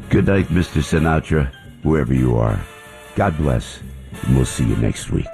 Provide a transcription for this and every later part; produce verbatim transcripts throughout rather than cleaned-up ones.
Good night, Mister Sinatra, whoever you are. God bless, and we'll see you next week.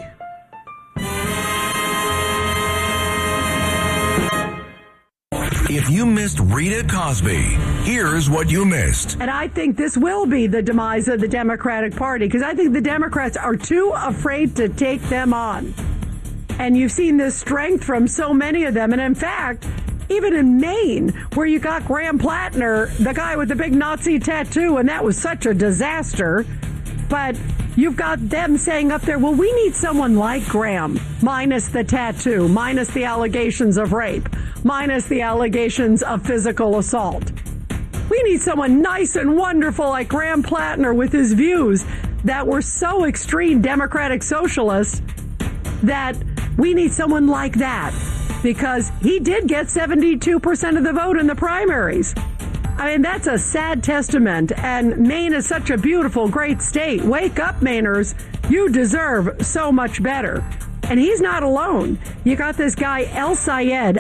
If you missed Rita Cosby, here's what you missed. And I think this will be the demise of the Democratic Party, because I think the Democrats are too afraid to take them on. And you've seen this strength from so many of them. And in fact, even in Maine, where you got Graham Plattner, the guy with the big Nazi tattoo, and that was such a disaster. But you've got them saying up there, well, we need someone like Graham, minus the tattoo, minus the allegations of rape, minus the allegations of physical assault. We need someone nice and wonderful like Graham Plattner with his views that were so extreme Democratic socialist that we need someone like that, because he did get seventy-two percent of the vote in the primaries. I mean, that's a sad testament, and Maine is such a beautiful, great state. Wake up, Mainers. You deserve so much better. And he's not alone. You got this guy, El Sayed,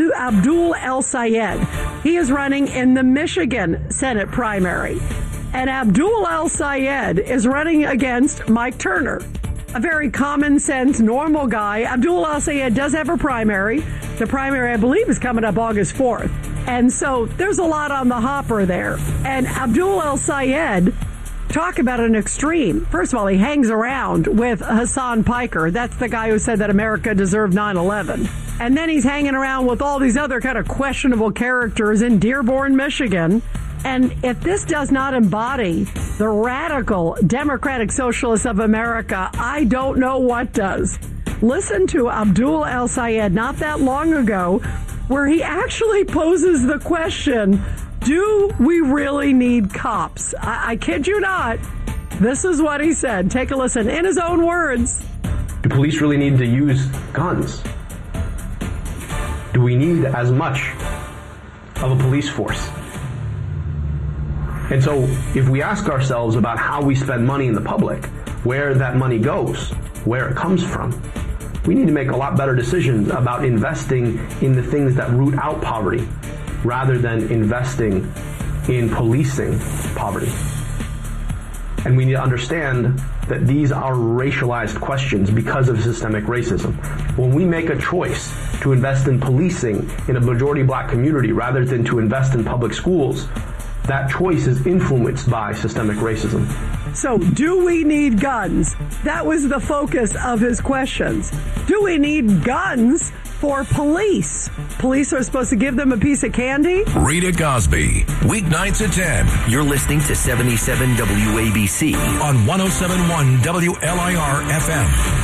Abdul El Sayed. He is running in the Michigan Senate primary. And Abdul El Sayed is running against Mike Turner, a very common sense, normal guy. Abdul El Sayed does have a primary. The primary, I believe, is coming up August fourth. And so there's a lot on the hopper there. And Abdul El Sayed, talk about an extreme. First of all, he hangs around with Hassan Piker. That's the guy who said that America deserved nine eleven. And then he's hanging around with all these other kind of questionable characters in Dearborn, Michigan. And if this does not embody the radical Democratic Socialists of America, I don't know what does. Listen to Abdul El Sayed not that long ago, where he actually poses the question, do we really need cops? I, I kid you not. This is what he said. Take a listen in his own words. Do police really need to use guns? Do we need as much of a police force? And so if we ask ourselves about how we spend money in the public, where that money goes, where it comes from, we need to make a lot better decisions about investing in the things that root out poverty rather than investing in policing poverty. And we need to understand that these are racialized questions because of systemic racism. When we make a choice to invest in policing in a majority black community rather than to invest in public schools, that choice is influenced by systemic racism. So, do we need guns? That was the focus of his questions. Do we need guns for police? Police are supposed to give them a piece of candy? Rita Cosby, weeknights at ten. You're listening to seventy-seven W A B C on one oh seven point one W L I R F M.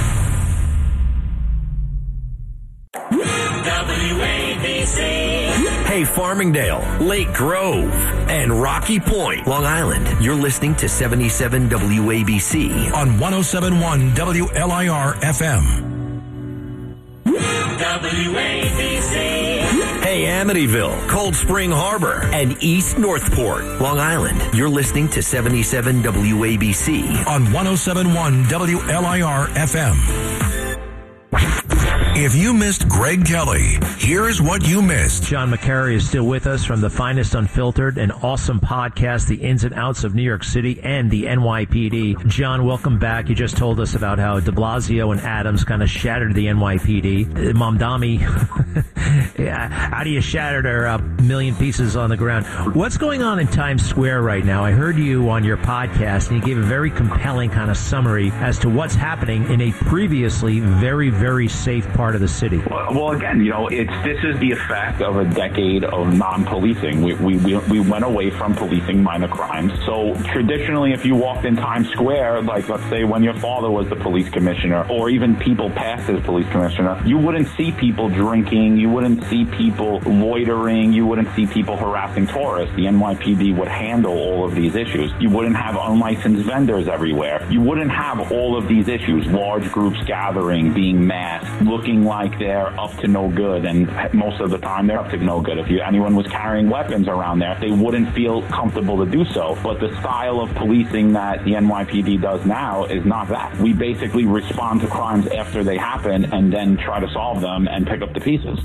W A B C. Hey, Farmingdale, Lake Grove, and Rocky Point, Long Island. You're listening to seventy-seven W A B C on one oh seven point one W L I R F M. W A B C. Hey, Amityville, Cold Spring Harbor, and East Northport, Long Island. You're listening to seventy-seven W A B C on one oh seven point one W L I R F M. If you missed Greg Kelly, here's what you missed. John McCary is still with us from the Finest Unfiltered, an awesome podcast, the ins and outs of New York City and the N Y P D. John, welcome back. You just told us about how de Blasio and Adams kind of shattered the N Y P D. Mamdani, yeah, how do you shatter her a million pieces on the ground? What's going on in Times Square right now? I heard you on your podcast, and you gave a very compelling kind of summary as to what's happening in a previously very, very safe part of the city. Well, again, you know, it's this is the effect of a decade of non-policing. We, we, we, we went away from policing minor crimes. So traditionally, if you walked in Times Square, like let's say when your father was the police commissioner, or even people past as police commissioner, you wouldn't see people drinking, you wouldn't see people loitering, you wouldn't see people harassing tourists. The N Y P D would handle all of these issues. You wouldn't have unlicensed vendors everywhere. You wouldn't have all of these issues, large groups gathering, being masked, looking like they're up to no good, and most of the time they're up to no good. If you, anyone was carrying weapons around there, they wouldn't feel comfortable to do so. But the style of policing that the N Y P D does now is not that. We basically respond to crimes after they happen and then try to solve them and pick up the pieces.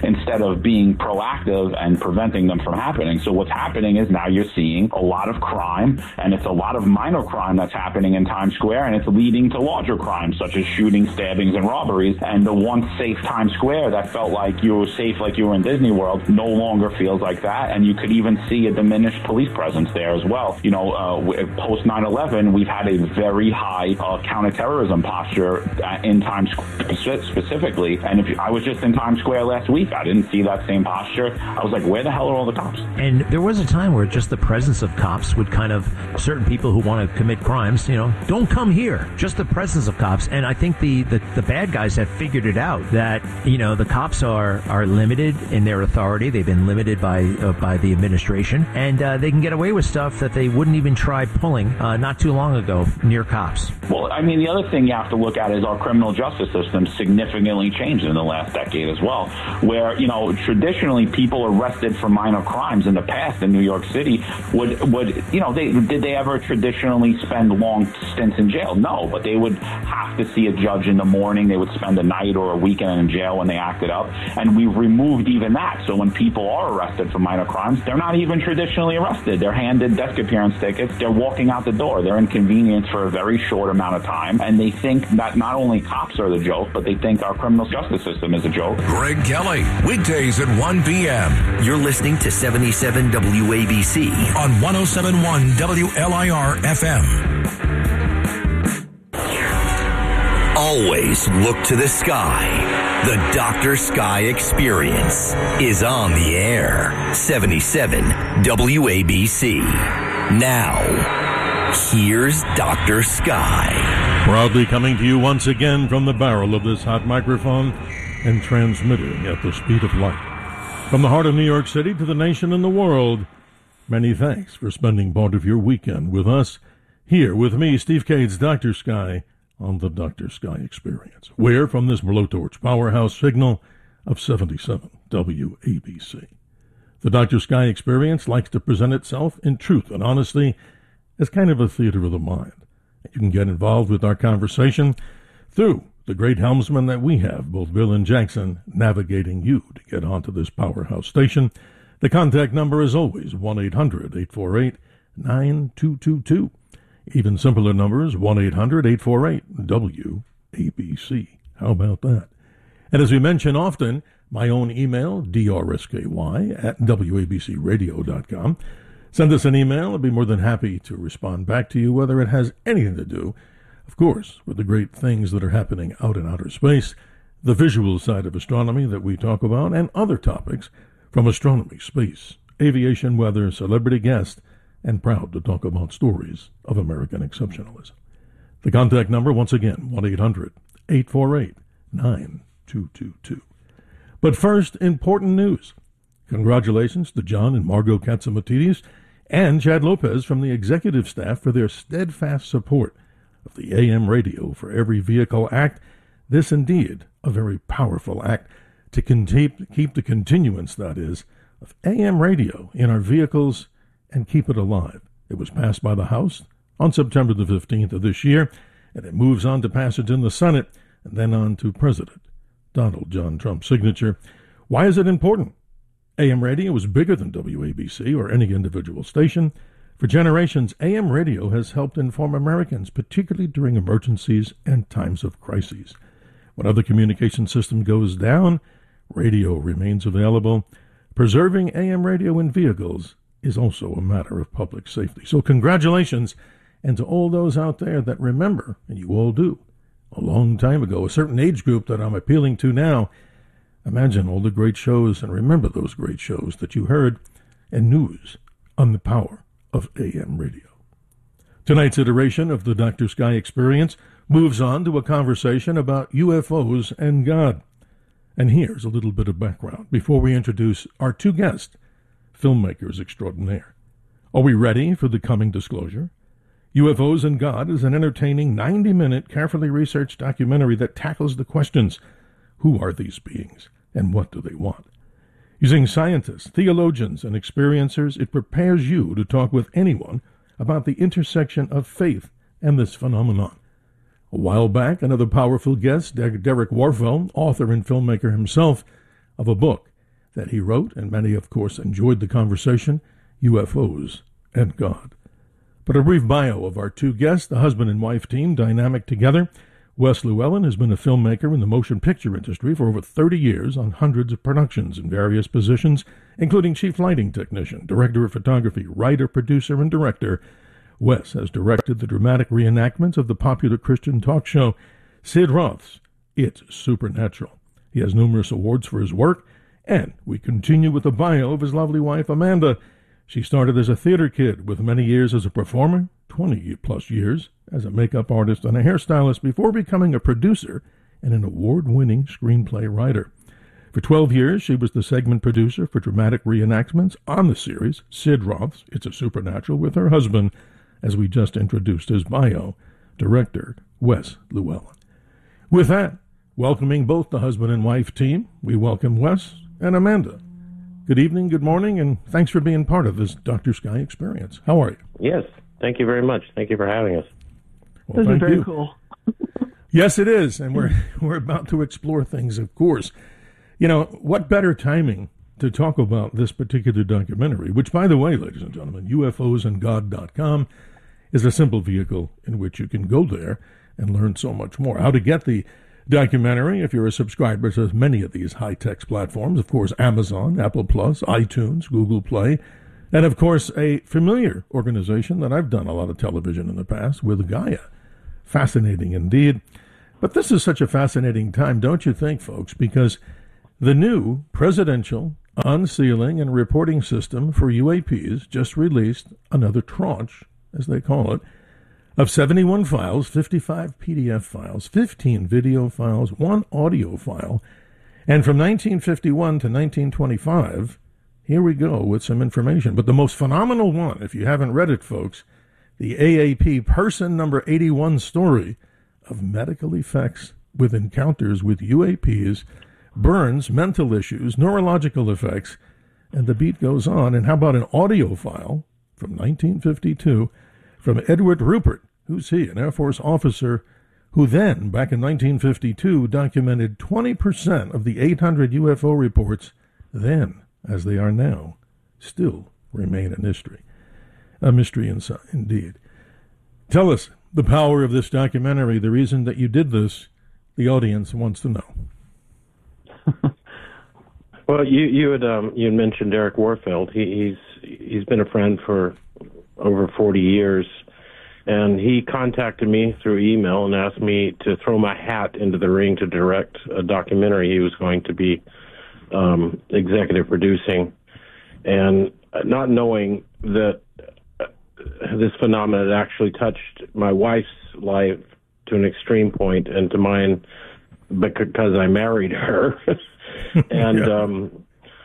instead of being proactive and preventing them from happening. So what's happening is now you're seeing a lot of crime, and it's a lot of minor crime that's happening in Times Square, and it's leading to larger crimes such as shootings, stabbings, and robberies. And the once safe Times Square that felt like you were safe, like you were in Disney World, no longer feels like that. And you could even see a diminished police presence there as well. You know, uh, post nine eleven, we've had a very high uh, counterterrorism posture in Times Square specifically. And if you, I was just in Times Square last week, I didn't see that same posture. I was like, where the hell are all the cops? And there was a time where just the presence of cops would kind of, certain people who want to commit crimes, you know, don't come here. Just the presence of cops. And I think the, the, the bad guys have figured it out that, you know, the cops are, are limited in their authority. They've been limited by uh, by the administration, and uh, they can get away with stuff that they wouldn't even try pulling uh, not too long ago near cops. Well, I mean, the other thing you have to look at is our criminal justice system significantly changed in the last decade as well, where, you know, traditionally people arrested for minor crimes in the past in New York City would, would you know, they did they ever traditionally spend long stints in jail? No, but they would have to see a judge in the morning. They would spend a night or a weekend in jail when they acted up, and we've removed even that. So when people are arrested for minor crimes, they're not even traditionally arrested. They're handed desk appearance tickets. They're walking out the door. They're inconvenienced for a very short amount of time, and they think that not only cops are the joke, but they think our criminal justice system is a joke. Greg Kelly, weekdays at one p.m. You're listening to seventy-seven W A B C on one oh seven point one W L I R F M. Always look to the sky. The Doctor Sky Experience is on the air. seventy-seven W A B C. Now, here's Doctor Sky. Proudly coming to you once again from the barrel of this hot microphone and transmitting at the speed of light. From the heart of New York City to the nation and the world, many thanks for spending part of your weekend with us. Here with me, Steve Cade's Doctor Sky, on the Doctor Sky Experience. We're from this blowtorch powerhouse signal of seventy-seven W A B C. The Doctor Sky Experience likes to present itself in truth and honesty as kind of a theater of the mind. You can get involved with our conversation through the great helmsman that we have, both Bill and Jackson, navigating you to get onto this powerhouse station. The contact number is always one eight hundred eight four eight nine two two two. Even simpler numbers, one eight hundred eight four eight W A B C. How about that? And as we mention often, my own email, D R S K Y at W A B C radio dot com. Send us an email. I'll be more than happy to respond back to you, whether it has anything to do, of course, with the great things that are happening out in outer space, the visual side of astronomy that we talk about, and other topics from astronomy, space, aviation, weather, celebrity guest, and proud to talk about stories of American exceptionalism. The contact number, once again, one eight hundred eight four eight nine two two two. But first, important news. Congratulations to John and Margot Katzimatidis and Chad Lopez from the executive staff for their steadfast support of the A M Radio for Every Vehicle Act. This indeed a very powerful act to keep, keep the continuance, that is, of A M radio in our vehicles and keep it alive. It was passed by the House on September the fifteenth of this year, and it moves on to passage in the Senate and then on to President Donald John Trump's signature. Why is it important? A M radio is bigger than W A B C or any individual station. For generations, A M radio has helped inform Americans, particularly during emergencies and times of crises. When other communication system goes down, radio remains available. Preserving A M radio in vehicles is also a matter of public safety. So congratulations, and to all those out there that remember, and you all do, a long time ago, a certain age group that I'm appealing to now. Imagine all the great shows, and remember those great shows that you heard, and news on the power of A M radio. Tonight's iteration of the Doctor Sky Experience moves on to a conversation about U F Os and God. And here's a little bit of background before we introduce our two guests, filmmakers extraordinaire. Are we ready for the coming disclosure? U F Os and God is an entertaining ninety-minute, carefully researched documentary that tackles the questions: who are these beings, and what do they want? Using scientists, theologians, and experiencers, it prepares you to talk with anyone about the intersection of faith and this phenomenon. A while back, another powerful guest, Derek Warfel, author and filmmaker himself, of a book, that he wrote, and many, of course, enjoyed the conversation, U F Os and God. But a brief bio of our two guests, the husband and wife team, dynamic together. Wes Llewellyn has been a filmmaker in the motion picture industry for over thirty years on hundreds of productions in various positions, including chief lighting technician, director of photography, writer, producer, and director. Wes has directed the dramatic reenactments of the popular Christian talk show Sid Roth's It's Supernatural. He has numerous awards for his work, and we continue with the bio of his lovely wife, Amanda. She started as a theater kid with many years as a performer, twenty-plus years as a makeup artist and a hairstylist before becoming a producer and an award-winning screenplay writer. For twelve years, she was the segment producer for dramatic reenactments on the series Sid Roth's It's a Supernatural with her husband, as we just introduced his bio, director Wes Llewellyn. With that, welcoming both the husband and wife team, we welcome Wes and Amanda. Good evening, good morning, and thanks for being part of this Doctor Sky experience. How are you? Yes, thank you very much. Thank you for having us. Well, this is very you. cool. Yes, it is, and we're we're about to explore things, of course. You know, what better timing to talk about this particular documentary, which, by the way, ladies and gentlemen, U F Os and God dot com is a simple vehicle in which you can go there and learn so much more. How to get the documentary, if you're a subscriber to many of these high-tech platforms, of course, Amazon, Apple Plus, iTunes, Google Play, and, of course, a familiar organization that I've done a lot of television in the past with, Gaia. Fascinating indeed. But this is such a fascinating time, don't you think, folks? Because the new presidential unsealing and reporting system for U A Ps just released another tranche, as they call it, of seventy-one files, fifty-five P D F files, fifteen video files, one audio file. And from nineteen fifty-one to nineteen twenty-five, here we go with some information. But the most phenomenal one, if you haven't read it, folks, the A A P person number eighty-one story of medical effects with encounters with U A Ps, burns, mental issues, neurological effects, and the beat goes on. And how about an audio file from nineteen fifty-two from Edward Rupert? Who's he? An Air Force officer who then, back in nineteen fifty-two, documented twenty percent of the eight hundred U F O reports then, as they are now, still remain a mystery. A mystery inside, indeed. Tell us the power of this documentary, the reason that you did this. The audience wants to know. Well, you you had um, you had mentioned Eric Warfield. He, he's he's been a friend for over forty years, and he contacted me through email and asked me to throw my hat into the ring to direct a documentary he was going to be um, executive producing, and not knowing that this phenomenon had actually touched my wife's life to an extreme point, and to mine because I married her. and yeah. um,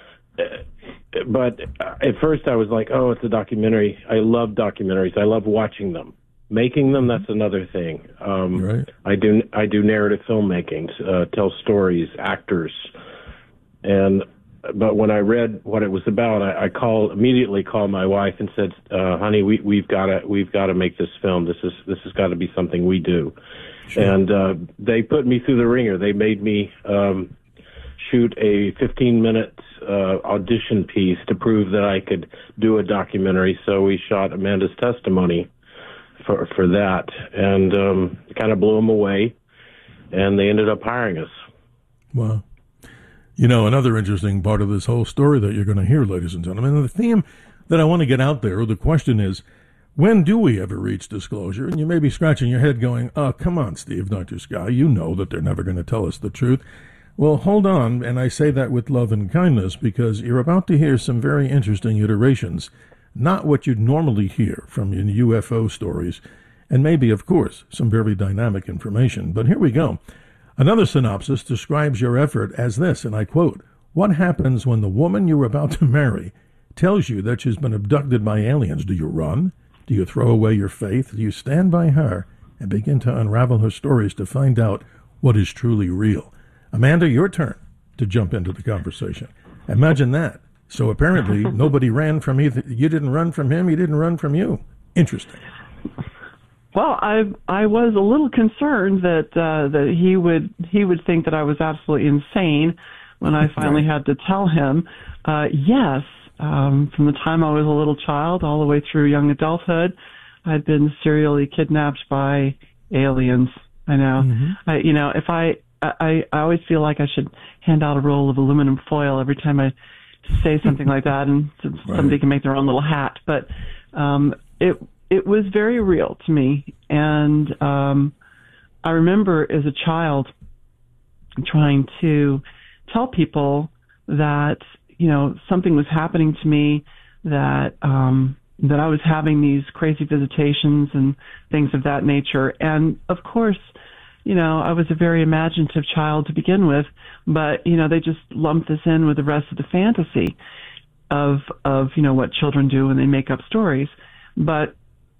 but at first I was like, oh, it's a documentary. I love documentaries. I love watching them. Making them, that's another thing. Um, right. I do I do narrative filmmaking, uh, tell stories, actors, and but when I read what it was about, I, I called immediately called my wife and said, uh, "Honey, we, we've got to we've got to make this film. This is this has got to be something we do." Sure. And uh, they put me through the ringer. They made me um, shoot a fifteen minute uh, audition piece to prove that I could do a documentary. So we shot Amanda's testimony for for that, and um, it kind of blew them away, and they ended up hiring us. Wow. You know, another interesting part of this whole story that you're going to hear, ladies and gentlemen, the theme that I want to get out there, or the question is, when do we ever reach disclosure? And you may be scratching your head going, oh, come on, Steve, Doctor Sky, you know that they're never going to tell us the truth. Well, hold on, and I say that with love and kindness, because you're about to hear some very interesting iterations, not what you'd normally hear from in U F O stories, and maybe, of course, some very dynamic information. But here we go. Another synopsis describes your effort as this, and I quote, "What happens when the woman you're about to marry tells you that she's been abducted by aliens? Do you run? Do you throw away your faith? Do you stand by her and begin to unravel her stories to find out what is truly real?" Amanda, your turn to jump into the conversation. Imagine that. So apparently nobody ran from either. You didn't run from him, he didn't run from you. Interesting. Well, I I was a little concerned that uh, that he would he would think that I was absolutely insane, when I finally Right. had to tell him, uh, yes, um, from the time I was a little child all the way through young adulthood, I'd been serially kidnapped by aliens. I know. Mm-hmm. I, you know, if I, I, I always feel like I should hand out a roll of aluminum foil every time I say something like that, and so Right. somebody can make their own little hat. But um, it it was very real to me, and um, I remember as a child trying to tell people that, you know, something was happening to me, that um, that I was having these crazy visitations and things of that nature. And of course, you know, I was a very imaginative child to begin with, but, you know, they just lumped this in with the rest of the fantasy of, of, you know, what children do when they make up stories. But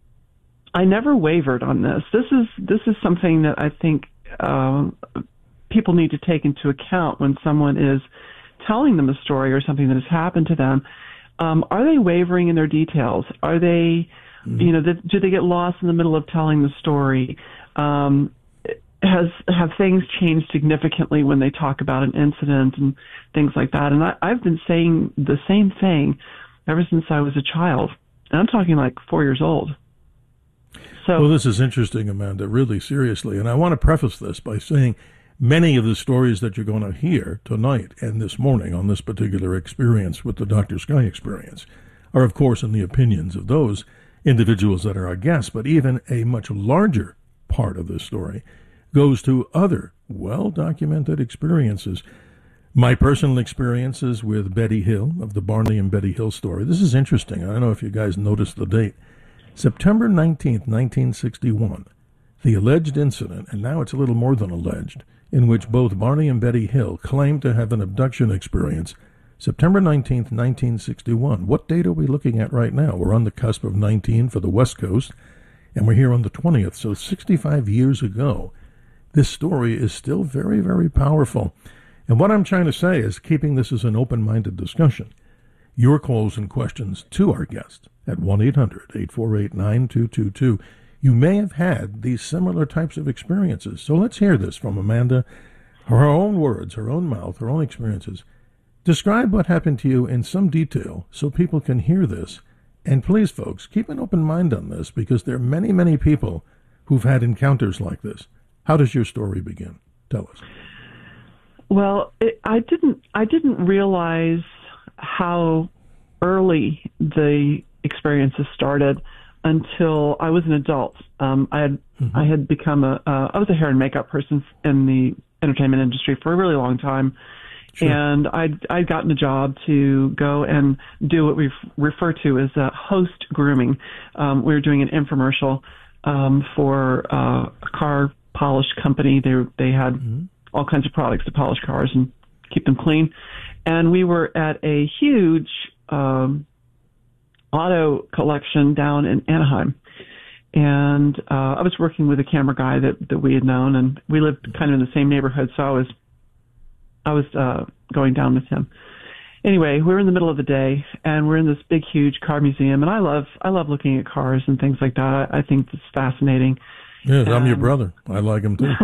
I never wavered on this. This is, this is something that I think, uh, people need to take into account when someone is telling them a story or something that has happened to them. Um, are they wavering in their details? Are they, mm-hmm. you know, the, do they get lost in the middle of telling the story? Um, has have things changed significantly when they talk about an incident and things like that? And I, I've been saying the same thing ever since I was a child. And I'm talking like four years old. So, well, this is interesting, Amanda, really seriously. And I want to preface this by saying many of the stories that you're going to hear tonight and this morning on this particular experience with the Doctor Sky experience are, of course, in the opinions of those individuals that are our guests. But even a much larger part of this story goes to other well-documented experiences. My personal experiences with Betty Hill, of the Barney and Betty Hill story. This is interesting. I don't know if you guys noticed the date. September nineteenth, nineteen sixty-one, the alleged incident, and now it's a little more than alleged, in which both Barney and Betty Hill claimed to have an abduction experience. September nineteenth, nineteen sixty-one. What date are we looking at right now? We're on the cusp of nineteen for the West Coast, and we're here on the twentieth, so sixty-five years ago. This story is still very, very powerful. And what I'm trying to say is keeping this as an open-minded discussion. Your calls and questions to our guest at one eight hundred, eight four eight, nine two two two. You may have had these similar types of experiences. So let's hear this from Amanda, her own words, her own mouth, her own experiences. Describe what happened to you in some detail so people can hear this. And please, folks, keep an open mind on this, because there are many, many people who've had encounters like this. How does your story begin? Tell us. Well, it, I didn't. I didn't realize how early the experiences started until I was an adult. Um, I had mm-hmm. I had become a. Uh, I was a hair and makeup person in the entertainment industry for a really long time, sure. and I'd I'd gotten a job to go and do what we refer to as uh, host grooming. Um, we were doing an infomercial um, for uh, a car polish company. They they had mm-hmm. all kinds of products to polish cars and keep them clean. And we were at a huge um, auto collection down in Anaheim. And uh, I was working with a camera guy that, that we had known, and we lived kind of in the same neighborhood, so I was I was uh, going down with him. Anyway, we were in the middle of the day, and we're in this big, huge car museum, and I love I love looking at cars and things like that. I, I think it's fascinating. Yes, I'm your brother. I like him too.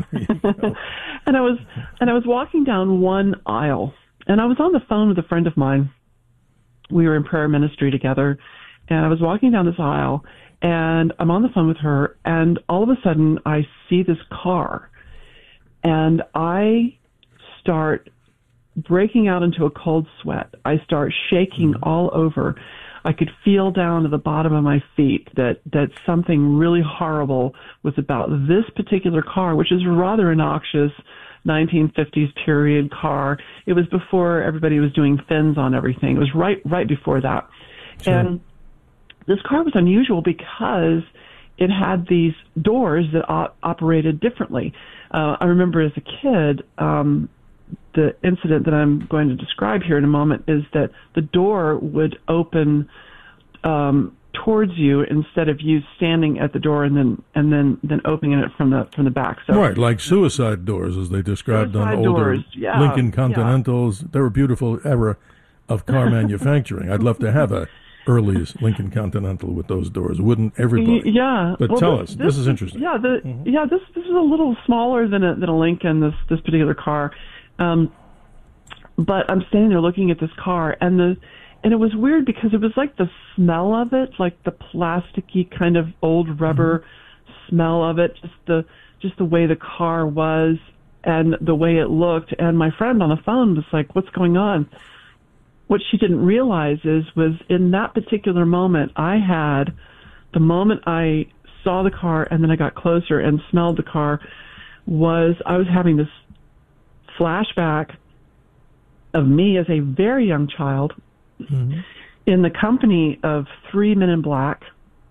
and I was and I was walking down one aisle, and I was on the phone with a friend of mine. We were in prayer ministry together, and I was walking down this aisle, and I'm on the phone with her, and all of a sudden I see this car, and I start breaking out into a cold sweat. I start shaking mm-hmm. all over. I could feel down to the bottom of my feet that, that something really horrible was about this particular car, which is a rather innocuous nineteen fifties period car. It was before everybody was doing fins on everything. It was right right before that. Sure. And this car was unusual because it had these doors that op- operated differently. Uh, I remember as a kid, um, the incident that I'm going to describe here in a moment is that the door would open um, towards you instead of you standing at the door and then and then, then opening it from the from the back. So right, like suicide doors, as they described suicide on older doors, yeah, Lincoln Continentals. Yeah. They were a beautiful era of car manufacturing. I'd love to have a earliest Lincoln Continental with those doors. Wouldn't everybody? Yeah. But well, tell this, us. This, this is interesting. Yeah. The, mm-hmm. Yeah. This this is a little smaller than a than a Lincoln. This this particular car. Um, but I'm standing there looking at this car, and the and it was weird because it was like the smell of it, like the plasticky kind of old rubber mm-hmm. smell of it, just the just the way the car was and the way it looked. And my friend on the phone was like, "What's going on?" What she didn't realize is was in that particular moment, I had the moment I saw the car and then I got closer and smelled the car was I was having this flashback of me as a very young child mm-hmm. in the company of three men in black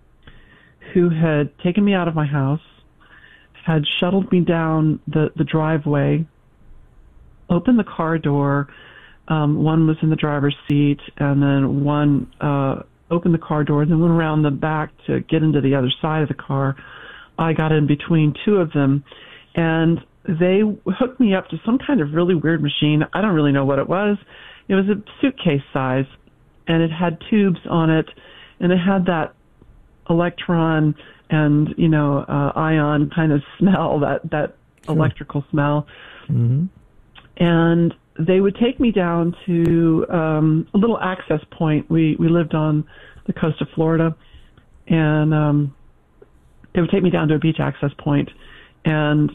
who had taken me out of my house, had shuttled me down the, the driveway, opened the car door. Um, one was in the driver's seat, and then one uh, opened the car door and then went around the back to get into the other side of the car. I got in between two of them, and they hooked me up to some kind of really weird machine. I don't really know what it was. It was a suitcase size, and it had tubes on it, and it had that electron and, you know, uh, ion kind of smell, that, that sure. electrical smell. Mm-hmm. And they would take me down to um, a little access point. We we lived on the coast of Florida, and um, they would take me down to a beach access point and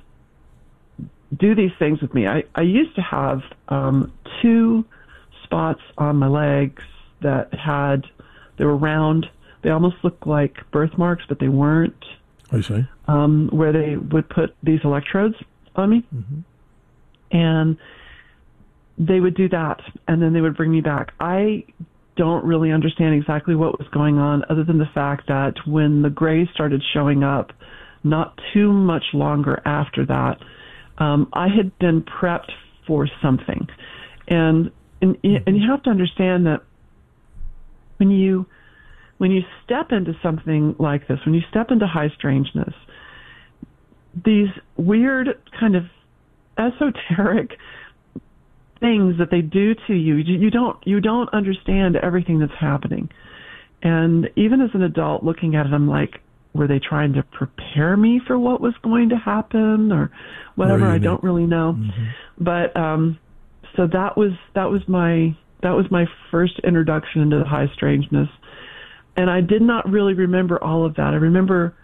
do these things with me. I, I used to have um, two spots on my legs that had, they were round. They almost looked like birthmarks, but they weren't. I see. Um, where they would put these electrodes on me. Mm-hmm. And they would do that, and then they would bring me back. I don't really understand exactly what was going on, other than the fact that when the grays started showing up, not too much longer after that, um, I had been prepped for something. And, and and you have to understand that when you when you step into something like this, when you step into high strangeness, these weird kind of esoteric things that they do to you, you don't you don't understand everything that's happening. And even as an adult looking at it, I'm like, were they trying to prepare me for what was going to happen or whatever? I don't really know. Mm-hmm. But um, so that was that was my that was my first introduction into the high strangeness. And I did not really remember all of that. I remember,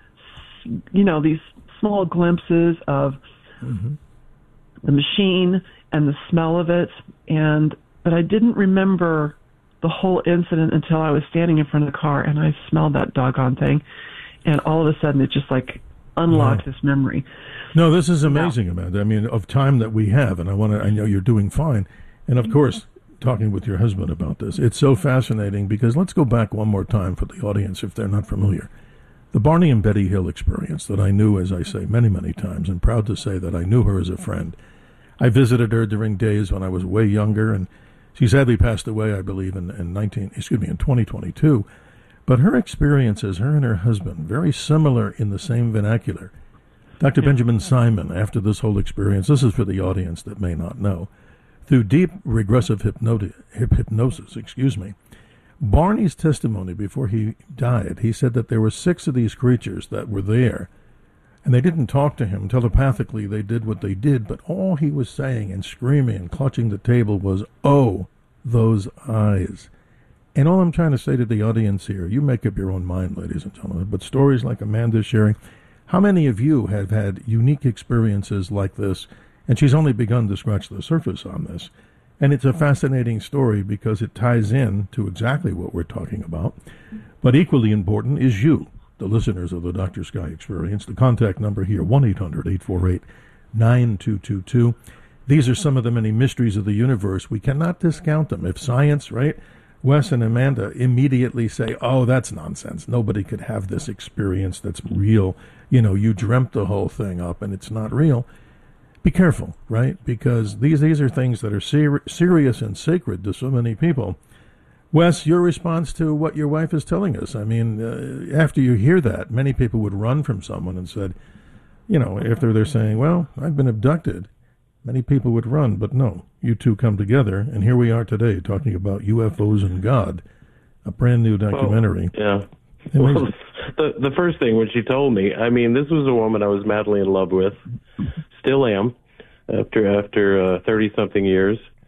you know, these small glimpses of mm-hmm. the machine and the smell of it, and but I didn't remember the whole incident until I was standing in front of the car and I smelled that doggone thing, and all of a sudden it just like unlocked wow. this memory. No, this is amazing, now, Amanda. I mean, of time that we have, and I want to. I know you're doing fine, and of course, talking with your husband about this, it's so fascinating because let's go back one more time for the audience if they're not familiar. The Barney and Betty Hill experience that I knew, as I say, many, many times, and proud to say that I knew her as a friend. I visited her during days when I was way younger, and she sadly passed away, I believe, in, in nineteen excuse me in twenty twenty-two. But her experiences, her and her husband, very similar in the same vernacular. Doctor Benjamin Simon, after this whole experience, this is for the audience that may not know, through deep regressive hypnoti- hip- hypnosis, excuse me, Barney's testimony before he died, he said that there were six of these creatures that were there. And they didn't talk to him. Telepathically, they did what they did. But all he was saying and screaming and clutching the table was, oh, those eyes. And all I'm trying to say to the audience here, you make up your own mind, ladies and gentlemen, but stories like Amanda's sharing, how many of you have had unique experiences like this? And she's only begun to scratch the surface on this. And it's a fascinating story because it ties in to exactly what we're talking about. But equally important is you, the listeners of the Doctor Sky Experience. The contact number here, one eight hundred eight four eight nine two two two. These are some of the many mysteries of the universe. We cannot discount them. If science, right, Wes and Amanda immediately say, oh, that's nonsense. Nobody could have this experience that's real. You know, you dreamt the whole thing up and it's not real. Be careful, right? Because these these are things that are ser- serious and sacred to so many people. Wes, your response to what your wife is telling us. I mean, uh, after you hear that, many people would run from someone and said, you know, after they're saying, well, I've been abducted, many people would run. But no, you two come together, and here we are today talking about U F Os and God, a brand new documentary. Oh, yeah. Well, the, the first thing when she told me, I mean, this was a woman I was madly in love with, still am, after after uh, thirty-something years.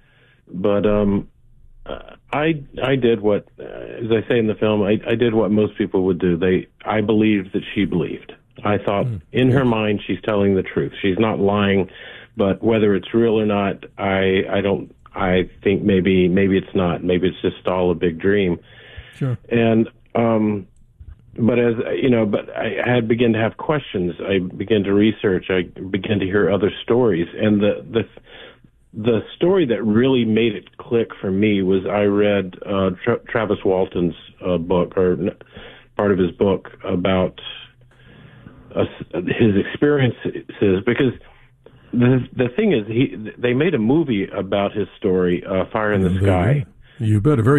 but um, uh, I I did what, uh, as I say in the film, I, I did what most people would do. They I believed that she believed. I thought mm. in her mind she's telling the truth. She's not lying, but whether it's real or not, I I don't. I think maybe maybe it's not. Maybe it's just all a big dream. Sure. And um, but as you know, but I had begun to have questions. I began to research. I began to hear other stories, and the the the story that really made it click for me was I read uh, Tra- Travis Walton's uh, book, or part of his book about uh, his experiences, because the the thing is, he they made a movie about his story, uh, Fire in the Sky. You bet. A very